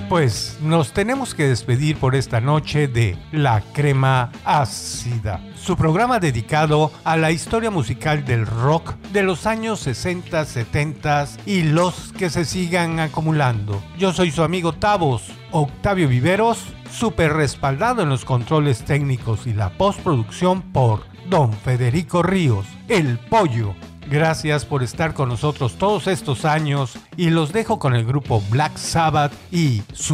Pues nos tenemos que despedir por esta noche de La Crema Ácida, su programa dedicado a la historia musical del rock de los años 60, 70 y los que se sigan acumulando. Yo soy su amigo Tavos, Octavio Viveros, súper respaldado en los controles técnicos y la postproducción por Don Federico Ríos, el Pollo. Gracias por estar con nosotros todos estos años y los dejo con el grupo Black Sabbath y su